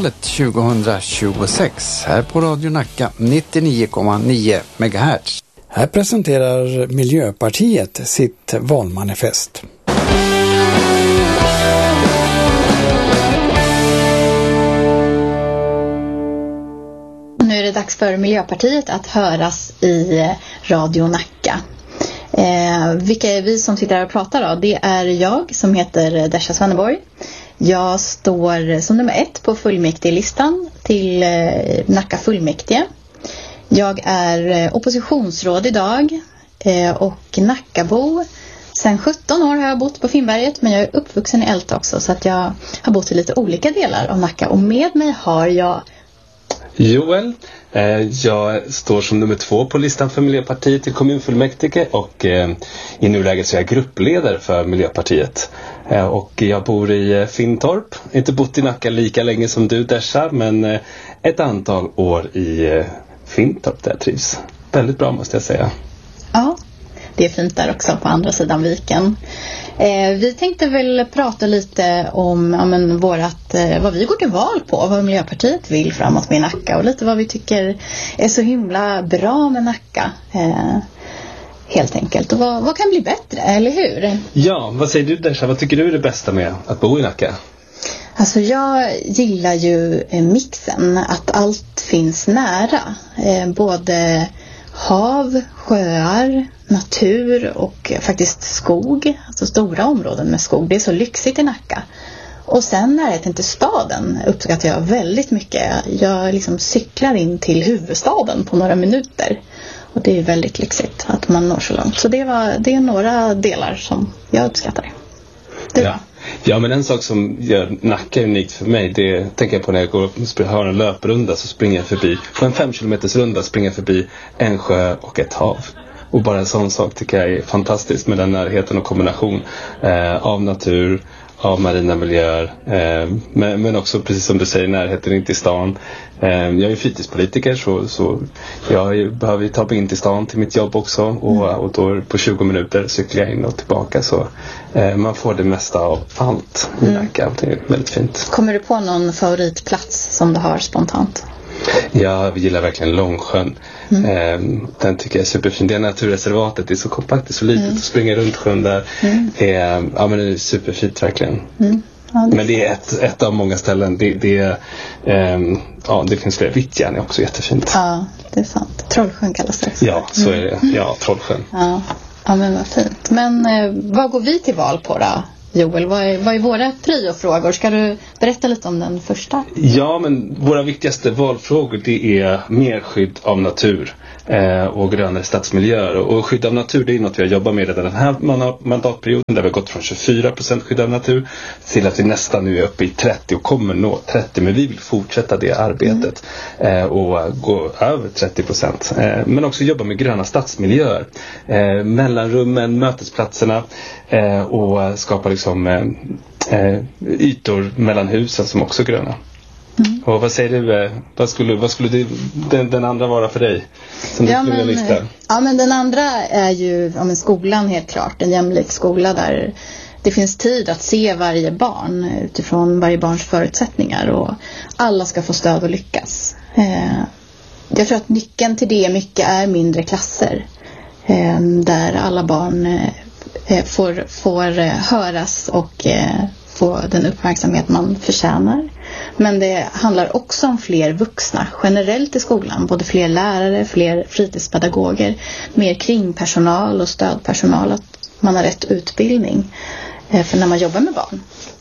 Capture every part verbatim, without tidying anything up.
valet tjugohundratjugosex här på Radio Nacka nittionio komma nio megahertz. Här presenterar Miljöpartiet sitt valmanifest. Nu är det dags för Miljöpartiet att höras i Radio Nacka. Eh, vilka är vi som sitter här och pratar då? Det är jag som heter Desha Svenneborg. Jag står som nummer ett på fullmäktigelistan till eh, Nacka fullmäktige. Jag är eh, oppositionsråd idag eh, och Nackabo. Sen sjutton år har jag bott på Finnberget, men jag är uppvuxen i Älta också, så att jag har bott i lite olika delar av Nacka. Och med mig har jag Joel. Jag står som nummer två på listan för Miljöpartiet i kommunfullmäktige och i nuläget så är jag gruppledare för Miljöpartiet. Och jag bor i Finntorp. Inte bott i Nacka lika länge som du, Desha, men ett antal år i Finntorp där jag trivs. Väldigt bra, måste jag säga. Ja, det är fint där också på andra sidan viken. Eh, vi tänkte väl prata lite om ja, men, vårat, eh, vad vi går till val på, vad Miljöpartiet vill framåt med Nacka och lite vad vi tycker är så himla bra med Nacka. Eh, helt enkelt. Och vad, vad kan bli bättre, eller hur? Ja, vad säger du, Desha? Vad tycker du är det bästa med att bo i Nacka? Alltså jag gillar ju eh, mixen, att allt finns nära. Eh, både hav, sjöar, natur och faktiskt skog. Alltså stora områden med skog. Det är så lyxigt i Nacka. Och sen närheten till staden uppskattar jag väldigt mycket. Jag liksom cyklar in till huvudstaden på några minuter. Och det är väldigt lyxigt att man når så långt. Så det, var, det är några delar som jag uppskattar. Det ja. Ja, men en sak som gör Nacka unikt för mig, det tänker jag på när jag går och har en löprunda, så springer jag förbi, på en fem kilometers runda springer jag förbi en sjö och ett hav. Och bara en sån sak tycker jag är fantastiskt med den närheten och kombination eh, av natur, av marina miljöer, eh, men, men också precis som du säger, närheten in till stan. Eh, jag är fritidspolitiker, så, så jag behöver ta mig in till stan till mitt jobb också, och, och då på tjugo minuter cyklar jag in och tillbaka, så eh, man får det mesta av allt i Nacka. Det är väldigt fint. Kommer du på någon favoritplats som du har spontant? Ja, vi gillar verkligen Långsjön. Mm. Eh, den tycker jag är superfin. Det är naturreservatet, det är så kompakt, det är så litet, mm. att springa runt sjön där. Mm. är, ja, men det är superfint verkligen. Mm. Ja, det men det är ett, ett av många ställen. Det, det, är, eh, ja, det finns fler. Vittjärn är också jättefint. Ja, det är sant. Trollsjön kallas det också. Ja, så är det. Ja, Trollsjön. Ja, ja, men vad fint. Men eh, vad går vi till val på då? Joel, vad är, vad är våra priofrågor? Ska du berätta lite om den första? Ja, men våra viktigaste valfrågor, det är mer skydd av natur eh, och grönare stadsmiljöer. Och skydd av natur, det är något vi har jobbat med redan den här mandatperioden, där vi har gått från tjugofyra procent skydd av natur till att vi nästan nu är uppe i trettio och kommer nå trettio. Men vi vill fortsätta det arbetet mm. eh, och gå över trettio procent. Eh, men också jobba med gröna stadsmiljöer. Eh, mellanrummen, mötesplatserna eh, och skapa liksom som eh, ytor mellan husen som också är gröna. Mm. Och vad säger du, vad skulle, vad skulle du, den, den andra vara för dig? Som ja, du skulle men, lista? Ja, men den andra är ju ja, men skolan, helt klart. En jämlik skola där det finns tid att se varje barn utifrån varje barns förutsättningar, och alla ska få stöd och lyckas. Eh, jag tror att nyckeln till det mycket är mindre klasser. Eh, där alla barn eh, Får, får höras och eh, få den uppmärksamhet man förtjänar. Men det handlar också om fler vuxna generellt i skolan. Både fler lärare, fler fritidspedagoger, mer kringpersonal och stödpersonal. Att man har rätt utbildning eh, för när man jobbar med barn.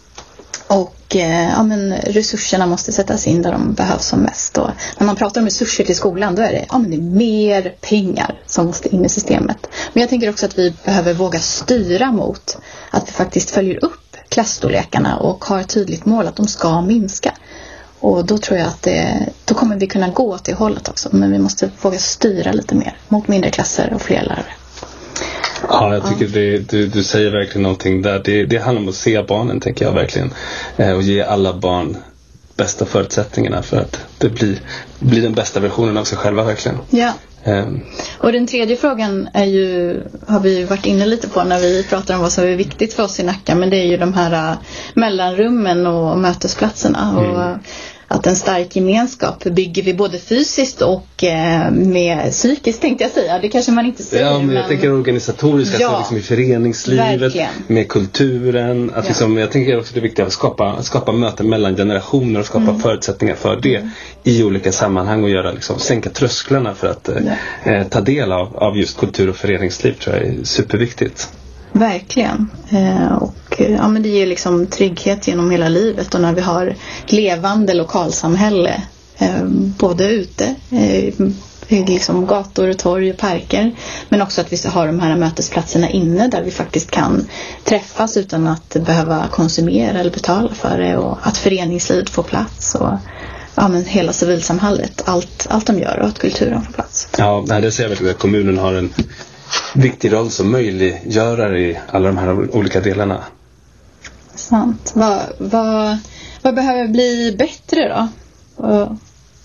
Och eh, ja, men resurserna måste sättas in där de behövs som mest. Och när man pratar om resurser till skolan, då är det, ja, men det är mer pengar som måste in i systemet. Men jag tänker också att vi behöver våga styra mot att vi faktiskt följer upp klassstorlekarna och har ett tydligt mål att de ska minska. Och då tror jag att det, då kommer vi kunna gå till hållet också. Men vi måste våga styra lite mer mot mindre klasser och fler lärare. Ja, jag tycker det, du, du säger verkligen någonting där. Det, det handlar om att se barnen, tänker jag verkligen. Eh, och ge alla barn bästa förutsättningarna för att det blir, blir den bästa versionen av sig själva verkligen. Ja. Um. Och den tredje frågan är ju, har vi varit inne lite på när vi pratar om vad som är viktigt för oss i Nacka, men det är ju de här uh, mellanrummen och mötesplatserna. Mm. Och att en stark gemenskap bygger vi både fysiskt och eh, med psykiskt, tänkte jag säga. Det kanske man inte säger. Ja, men jag men... tänker organisatoriskt, ja, alltså liksom i föreningslivet, verkligen. Med kulturen. Att ja. liksom, jag tänker också det är viktigt att skapa, skapa möten mellan generationer och skapa mm. förutsättningar för det mm. i olika sammanhang och göra, liksom, sänka trösklarna för att ja. eh, ta del av, av just kultur och föreningsliv, tror jag är superviktigt. Verkligen. Eh, och ja, men det ger liksom trygghet genom hela livet, och när vi har levande lokalsamhälle eh, både ute eh, liksom gator, torg och parker, men också att vi har de här mötesplatserna inne där vi faktiskt kan träffas utan att behöva konsumera eller betala för det, och att föreningslivet får plats och ja, men hela civilsamhället, allt, allt de gör, och att kulturen får plats. Ja, det ser jag väl att kommunen har en viktig roll som möjliggörare i alla de här olika delarna. Sant. Vad, vad, vad behöver bli bättre då? Och,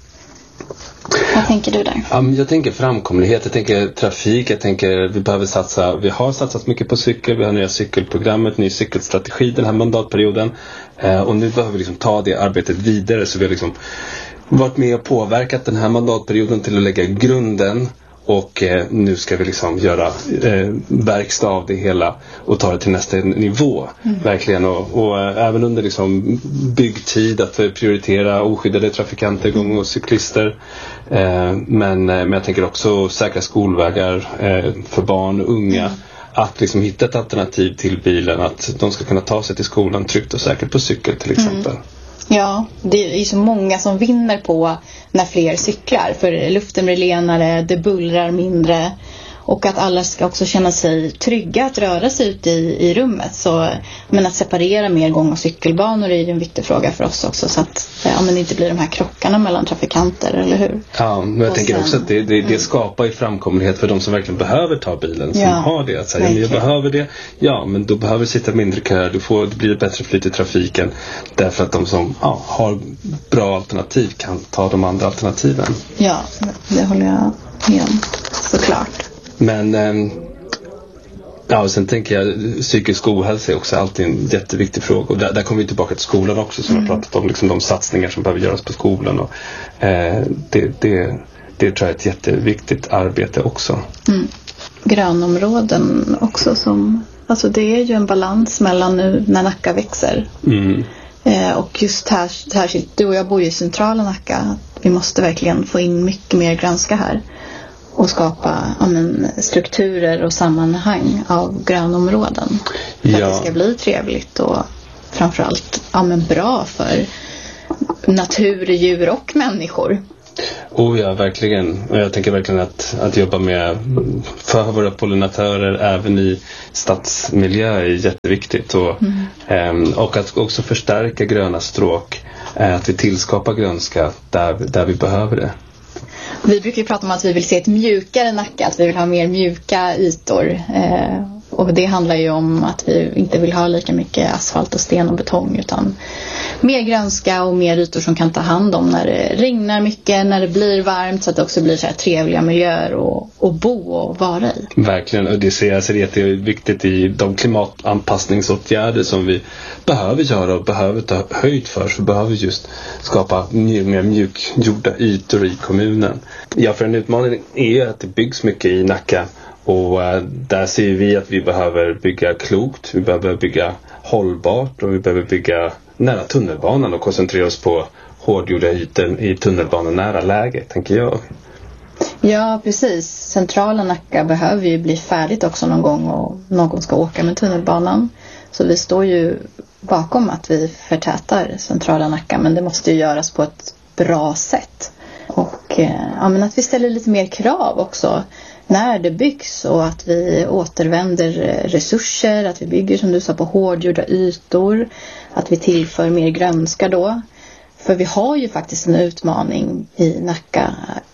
vad tänker du där? Ja, jag tänker framkomlighet, jag tänker trafik, jag tänker vi behöver satsa, vi har satsat mycket på cykel, vi har nya cykelprogrammet, ny cykelstrategi den här mandatperioden, eh, och nu behöver vi liksom ta det arbetet vidare, så vi har liksom varit med och påverkat den här mandatperioden till att lägga grunden. Och eh, nu ska vi liksom göra eh, verkstad av det hela och ta det till nästa nivå. Mm. Verkligen. Och, och äh, även under liksom byggtid att prioritera oskyddade trafikanter, gång- och cyklister. Eh, men, men jag tänker också säkra skolvägar eh, för barn och unga. Mm. Att liksom hitta ett alternativ till bilen. Att de ska kunna ta sig till skolan tryggt och säkert på cykel till exempel. Mm. Ja, det är ju så många som vinner på när fler cyklar. För luften blir renare, det bullrar mindre. Och att alla ska också känna sig trygga att röra sig ute i, i rummet. Så, men att separera mer gång- och cykelbanor är ju en viktig fråga för oss också. Så att ja, men det inte blir de här krockarna mellan trafikanter, eller hur? Ja, men jag och tänker sen, också att det, det, det skapar ju framkomlighet för de som verkligen behöver ta bilen. Som ja, har det. Att säga, men jag behöver det. Ja, men då behöver du sitta mindre kö. Du får, det blir ett bättre flyt i trafiken. Därför att de som ja, har bra alternativ kan ta de andra alternativen. Ja, det håller jag med om. Såklart. Men eh, ja, och sen tänker jag psykisk ohälsa är också alltid en jätteviktig fråga, och där, där kommer vi tillbaka till skolan också, som mm. har pratat om liksom de satsningar som behöver göras på skolan, och eh, det, det, det tror jag är ett jätteviktigt arbete också. Mm. Grönområden också, som alltså det är ju en balans mellan nu när Nacka växer mm. eh, och just här, här du och jag bor ju i centrala Nacka, vi måste verkligen få in mycket mer grönska här och skapa ja, men, strukturer och sammanhang av grönområden. För ja. att det ska bli trevligt och framförallt ja, men, bra för natur, djur och människor. Oh ja, verkligen. Och jag tänker verkligen att, att jobba med för våra pollinatörer även i stadsmiljö är jätteviktigt. Och, mm. eh, och att också förstärka gröna stråk. Eh, att vi tillskapar grönska där, där vi behöver det. Vi brukar ju prata om att vi vill se ett mjukare Nacka, att vi vill ha mer mjuka ytor. Eh, och det handlar ju om att vi inte vill ha lika mycket asfalt och sten och betong, utan mer grönska och mer ytor som kan ta hand om när det regnar mycket, när det blir varmt, så att det också blir så här trevliga miljöer och, och bo och vara i. Verkligen, och det ser jag ser jätteviktigt i de klimatanpassningsåtgärder som vi behöver göra och behöver ta höjd för, så behöver vi just skapa mer, mer mjukgjorda ytor i kommunen. Ja, för en utmaning är att det byggs mycket i Nacka. Och äh, där ser vi att vi behöver bygga klokt, vi behöver bygga hållbart och vi behöver bygga nära tunnelbanan och koncentrera oss på hårdgjorda ytor i tunnelbanenära läge, tänker jag. Ja, precis. Centrala Nacka behöver ju bli färdigt också någon gång, och någon ska åka med tunnelbanan. Så vi står ju bakom att vi förtätar centrala Nacka, men det måste ju göras på ett bra sätt. Och ja, men att vi ställer lite mer krav också när det byggs, och att vi återvänder resurser, att vi bygger som du sa på hårdgjorda ytor, att vi tillför mer grönska då. För vi har ju faktiskt en utmaning i Nacka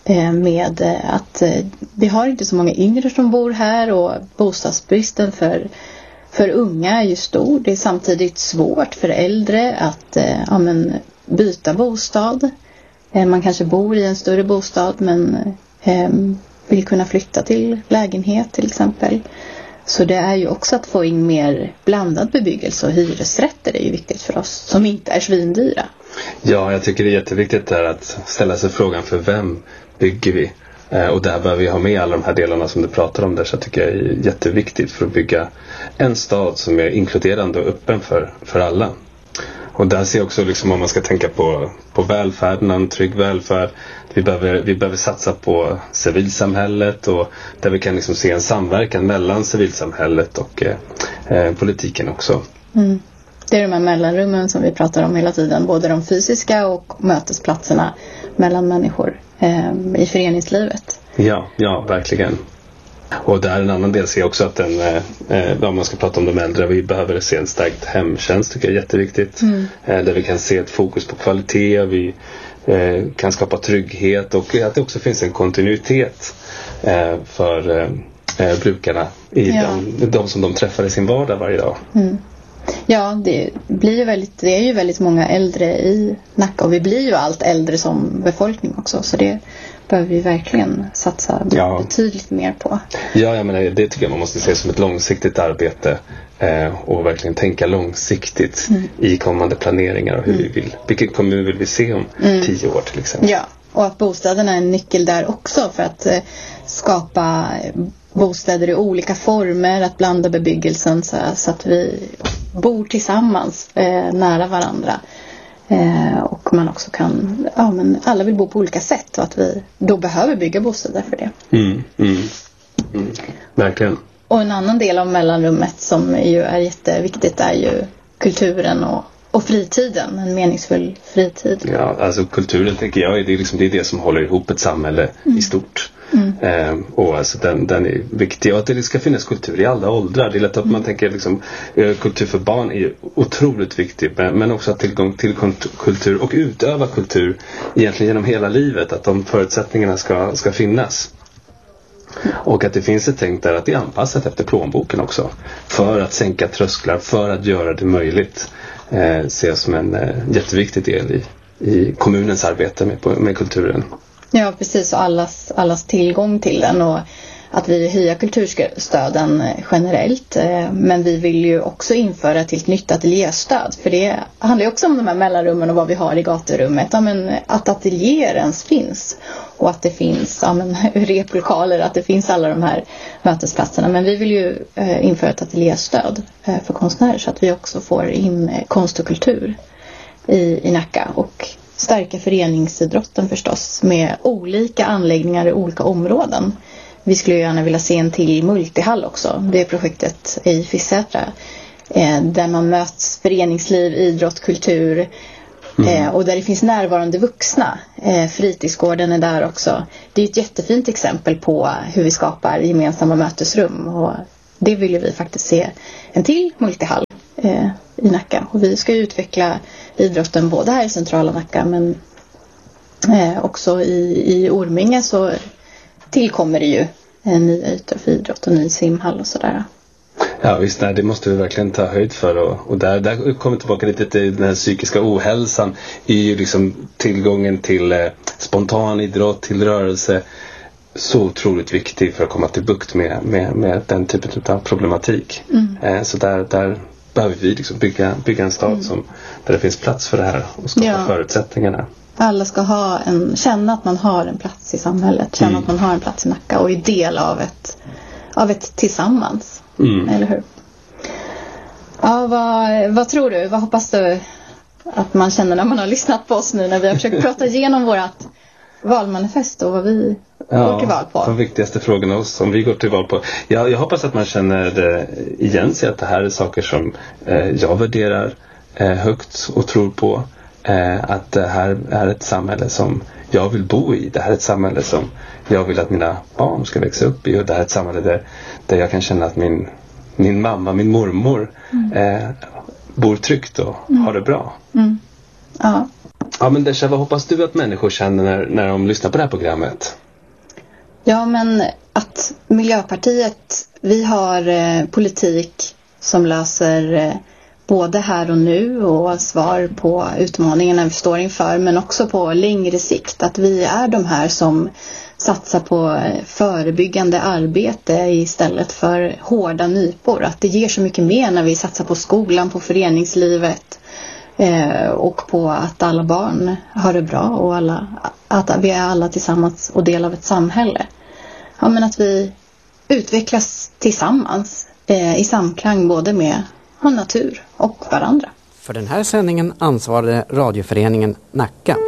med att vi har inte så många yngre som bor här, och bostadsbristen för, för unga är ju stor. Det är samtidigt svårt för äldre att ja, men, byta bostad. Man kanske bor i en större bostad men eh, vill kunna flytta till lägenhet till exempel. Så det är ju också att få in mer blandad bebyggelse, och hyresrätter är ju viktigt för oss som inte är svindyra. Ja, jag tycker det är jätteviktigt där att ställa sig frågan för vem bygger vi? Eh, och där behöver vi ha med alla de här delarna som du pratar om där, så jag tycker jag är jätteviktigt för att bygga en stad som är inkluderande och öppen för, för alla. Och där ser jag också liksom, om man ska tänka på, på välfärden, en trygg välfärd. Vi behöver, vi behöver satsa på civilsamhället, och där vi kan liksom se en samverkan mellan civilsamhället och eh, politiken också. Mm. Det är de här mellanrummen som vi pratar om hela tiden, både de fysiska och mötesplatserna mellan människor eh, i föreningslivet. Ja, ja, verkligen. Och där en annan del ser jag också att den, eh, om man ska prata om de äldre, vi behöver se en starkt hemtjänst, tycker jag är jätteviktigt. Mm. Eh, där vi kan se ett fokus på kvalitet, vi eh, kan skapa trygghet, och att det också finns en kontinuitet eh, för eh, brukarna i ja. de, de som de träffar i sin vardag varje dag. Mm. Ja, det blir ju väldigt, det är ju väldigt många äldre i Nacka, och vi blir ju allt äldre som befolkning också, så det behöver vi verkligen satsa ja. betydligt mer på. Ja, jag menar, det tycker jag man måste se som ett långsiktigt arbete eh, och verkligen tänka långsiktigt mm. i kommande planeringar och hur mm. vi vill, vilken kommun vill vi se om mm. tio år till exempel. Ja, och att bostäderna är en nyckel där också för att eh, skapa bostäder i olika former, att blanda bebyggelsen så, så att vi bor tillsammans eh, nära varandra. Eh, och man också kan, ja men alla vill bo på olika sätt, och att vi då behöver bygga bostäder för det. Mm, mm, mm. Verkligen. Och en annan del av mellanrummet som ju är jätteviktigt är ju kulturen och, och fritiden, en meningsfull fritid. Ja, alltså kulturen tänker jag, det är, liksom, det, är det som håller ihop ett samhälle mm. i stort. Mm. Eh, och alltså den, den är viktig, och att det ska finnas kultur i alla åldrar. Det är lätt att mm. man tänker liksom, kultur för barn är otroligt viktig, men, men också att tillgång till kultur och utöva kultur egentligen genom hela livet, att de förutsättningarna ska, ska finnas. Och att det finns ett tänk där att det är anpassat efter plånboken också, för att sänka trösklar, för att göra det möjligt, eh, ses som en eh, jätteviktig del i, i kommunens arbete med, med kulturen. Ja, precis, och allas, allas tillgång till den, och att vi höjer kulturstöden generellt, men vi vill ju också införa till ett nytt ateljéstöd, för det handlar ju också om de här mellanrummen och vad vi har i gaturummet, ja, men att ateljéer ens finns, och att det finns ja, men, replokaler, att det finns alla de här mötesplatserna, men vi vill ju eh, införa ett ateljéstöd eh, för konstnärer, så att vi också får in eh, konst och kultur i, i Nacka, och stärka föreningsidrotten förstås med olika anläggningar i olika områden. Vi skulle gärna vilja se en till multihall också. Det är projektet i Fisätra, eh, där man möts föreningsliv, idrott, kultur mm. eh, och där det finns närvarande vuxna. Eh, fritidsgården är där också. Det är ett jättefint exempel på hur vi skapar gemensamma mötesrum, och det vill vi faktiskt se en till multihall eh, i Nacka. Och vi ska utveckla idrotten både här i centrala Nacka, men eh, också i, i Orminge så tillkommer det ju en ny yta för idrott och ny simhall och sådär. Ja visst, nej, det måste vi verkligen ta höjd för, och, och där, där kommer tillbaka lite till den här psykiska ohälsan, är ju liksom tillgången till eh, spontan idrott, till rörelse, så otroligt viktig för att komma till bukt med, med, med den typen av problematik. Mm. Eh, så där, där behöver vi liksom bygga, bygga en stad mm. som, där det finns plats för det här och skapa ja. förutsättningarna. Alla ska ha en, känna att man har en plats i samhället, känna mm. att man har en plats i Nacka och är del av ett, av ett tillsammans. Mm. Eller hur? Ja, vad, vad tror du? Vad hoppas du att man känner när man har lyssnat på oss nu, när vi har försökt prata igenom vårat valmanifest och vad vi ja, går till val på? De viktigaste frågorna som vi går till val på. Jag, jag hoppas att man känner eh, igen sig att det här är saker som eh, jag värderar eh, högt och tror på. Eh, att det här är ett samhälle som jag vill bo i. Det här är ett samhälle som jag vill att mina barn ska växa upp i. Och det här är ett samhälle där, där jag kan känna att min, min mamma, min mormor mm. eh, bor tryggt och mm. har det bra. Mm. Ja. Ja, men Desha, vad hoppas du att människor känner när, när de lyssnar på det här programmet? Ja, men att Miljöpartiet, vi har eh, politik som löser eh, både här och nu och svar på utmaningarna vi står inför, men också på längre sikt. Att vi är de här som satsar på förebyggande arbete istället för hårda nypor. Att det ger så mycket mer när vi satsar på skolan, på föreningslivet, eh, och på att alla barn har det bra och alla, att vi är alla tillsammans och del av ett samhälle. Ja, men att vi utvecklas tillsammans eh, i samklang både med natur och varandra. För den här sändningen ansvarade radioföreningen Nacka.